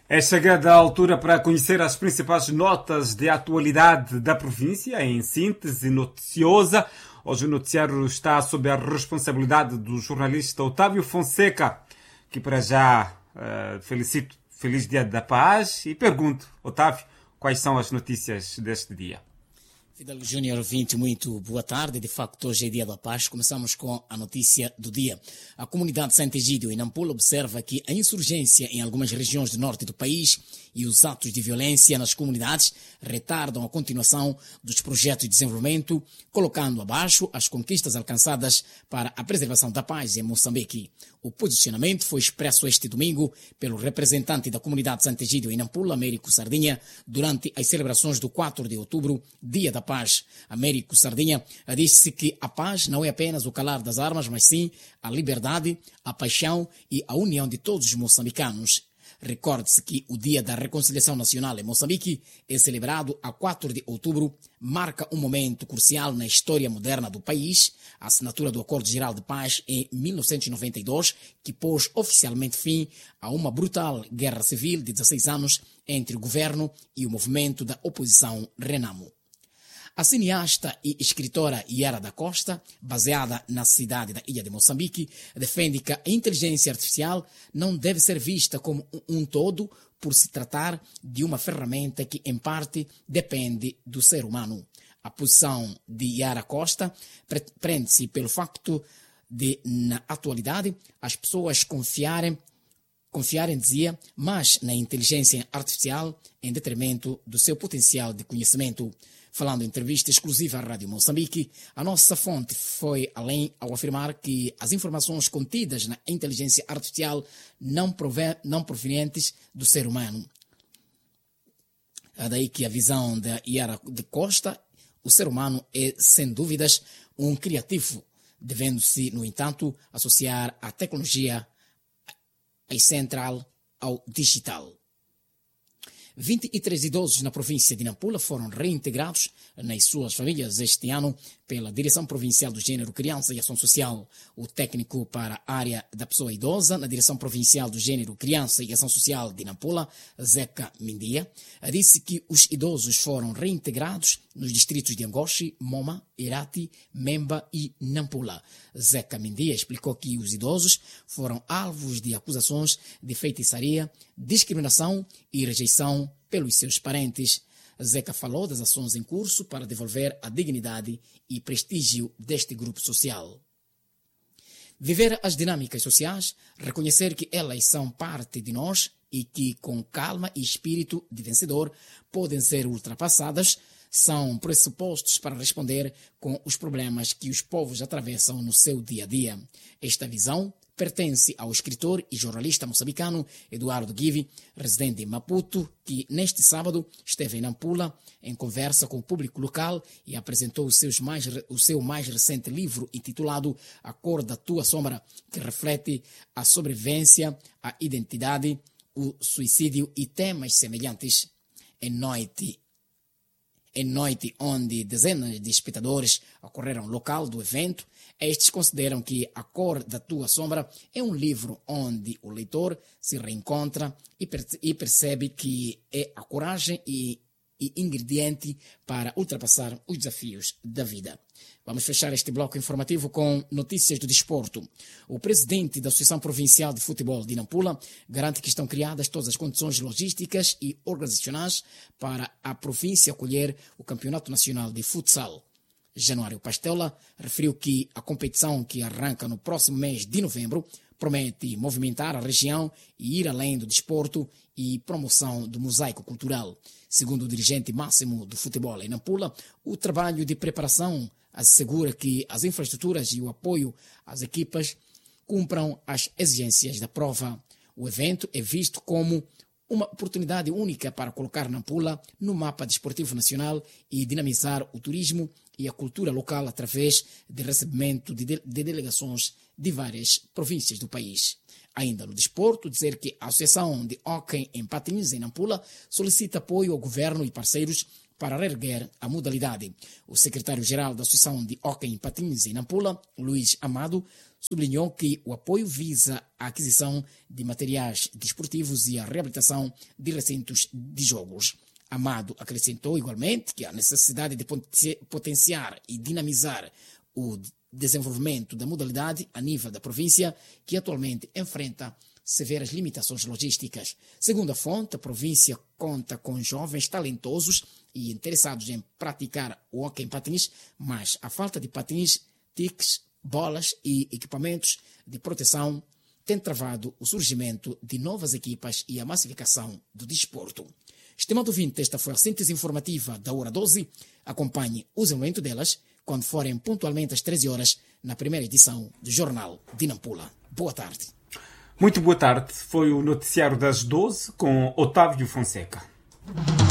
É chegada a altura para conhecer as principais notas de atualidade da província, em síntese noticiosa. Hoje o noticiário está sob a responsabilidade do jornalista Otávio Fonseca, que para já felicito Feliz Dia da Paz e pergunto, Otávio, quais são as notícias deste dia? Fidel Júnior, ouvinte, muito boa tarde. De facto, hoje é Dia da Paz. Começamos com a notícia do dia. A comunidade de Santo Egídio, em Nampula, observa que a insurgência em algumas regiões do norte do país e os atos de violência nas comunidades retardam a continuação dos projetos de desenvolvimento, colocando abaixo as conquistas alcançadas para a preservação da paz em Moçambique. O posicionamento foi expresso este domingo pelo representante da comunidade de Santo Egídio, em Nampula, Américo Sardinha, durante as celebrações do 4 de outubro, Dia da Paz. Américo Sardinha disse que a paz não é apenas o calar das armas, mas sim a liberdade, a paixão e a união de todos os moçambicanos. Recorde-se que o Dia da Reconciliação Nacional em Moçambique é celebrado a 4 de outubro, marca um momento crucial na história moderna do país, a assinatura do Acordo Geral de Paz em 1992, que pôs oficialmente fim a uma brutal guerra civil de 16 anos entre o governo e o movimento da oposição Renamo. A cineasta e escritora Yara da Costa, baseada na cidade da Ilha de Moçambique, defende que a inteligência artificial não deve ser vista como um todo por se tratar de uma ferramenta que, em parte, depende do ser humano. A posição de Yara Costa prende-se pelo facto de, na atualidade, as pessoas confiarem, dizia, mas na inteligência artificial em detrimento do seu potencial de conhecimento. Falando em entrevista exclusiva à Rádio Moçambique, a nossa fonte foi além ao afirmar que as informações contidas na inteligência artificial não provenientes do ser humano. É daí que a visão da Yara de Costa, o ser humano é, sem dúvidas, um criativo, devendo-se, no entanto, associar a tecnologia central ao digital. 23 idosos na província de Nampula foram reintegrados nas suas famílias este ano pela Direção Provincial do Gênero, Criança e Ação Social. O técnico para a área da pessoa idosa na Direção Provincial do Gênero, Criança e Ação Social de Nampula, Zeca Mindia, disse que os idosos foram reintegrados nos distritos de Angoche, Moma, Irati, Memba e Nampula. Zeca Mindia explicou que os idosos foram alvos de acusações de feitiçaria, discriminação e rejeição pelos seus parentes. Zeca falou das ações em curso para devolver a dignidade e prestígio deste grupo social. Viver as dinâmicas sociais, reconhecer que elas são parte de nós e que, com calma e espírito de vencedor, podem ser ultrapassadas, são pressupostos para responder com os problemas que os povos atravessam no seu dia a dia. Esta visão pertence ao escritor e jornalista moçambicano Eduardo Guivi, residente em Maputo, que neste sábado esteve em Nampula em conversa com o público local e apresentou o seu mais recente livro intitulado A Cor da Tua Sombra, que reflete a sobrevivência, a identidade, o suicídio e temas semelhantes. Em noite onde dezenas de espectadores acorreram ao local do evento, estes consideram que A Cor da Tua Sombra é um livro onde o leitor se reencontra e percebe que é a coragem e ingrediente para ultrapassar os desafios da vida. Vamos fechar este bloco informativo com notícias do desporto. O presidente da Associação Provincial de Futebol de Nampula garante que estão criadas todas as condições logísticas e organizacionais para a província acolher o Campeonato Nacional de Futsal. Januário Pastela referiu que a competição, que arranca no próximo mês de novembro, promete movimentar a região e ir além do desporto e promoção do mosaico cultural. Segundo o dirigente máximo do futebol em Nampula, o trabalho de preparação assegura que as infraestruturas e o apoio às equipas cumpram as exigências da prova. O evento é visto como uma oportunidade única para colocar Nampula no mapa desportivo nacional e dinamizar o turismo e a cultura local através de recebimento de delegações de várias províncias do país. Ainda no desporto, dizer que a Associação de Hóquei em Patins, em Nampula, solicita apoio ao governo e parceiros para reerguer a modalidade. O secretário-geral da Associação de Hóquei em Patins, em Nampula, Luís Amado, sublinhou que o apoio visa a aquisição de materiais desportivos e a reabilitação de recintos de jogos. Amado acrescentou igualmente que a necessidade de potenciar e dinamizar o desenvolvimento da modalidade a nível da província, que atualmente enfrenta severas limitações logísticas. Segundo a fonte, a província conta com jovens talentosos e interessados em praticar o hóquei em patins, mas a falta de patins, tiques, bolas e equipamentos de proteção tem travado o surgimento de novas equipas e a massificação do desporto. Estimado ouvinte, esta foi a síntese informativa da Hora 12. Acompanhe o desenvolvimento delas quando forem pontualmente às 13 horas na primeira edição do Jornal de Nampula. Boa tarde. Muito boa tarde. Foi o noticiário das 12 com Otávio Fonseca.